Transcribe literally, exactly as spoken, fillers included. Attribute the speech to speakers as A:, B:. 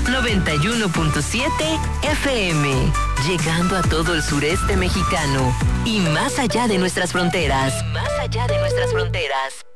A: noventa y uno punto siete F M, llegando a todo el sureste mexicano y más allá de nuestras fronteras. Y más allá de nuestras fronteras.